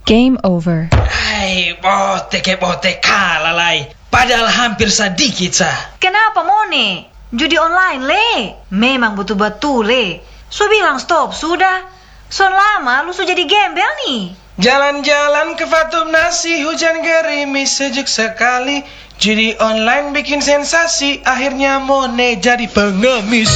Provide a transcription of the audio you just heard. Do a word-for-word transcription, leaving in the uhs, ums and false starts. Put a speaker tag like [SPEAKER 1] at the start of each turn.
[SPEAKER 1] Game over.
[SPEAKER 2] Hai, bote ke bote kalah lai. Padahal hampir sedikit sah.
[SPEAKER 3] Kenapa Mone? Judi online le. Memang betul-betul le. So bilang stop sudah. So lama lu so jadi gembel nih.
[SPEAKER 2] Jalan-jalan ke Fatum Nasi, hujan gerimis sejuk sekali. Judi online bikin sensasi, akhirnya Mone jadi pengemis.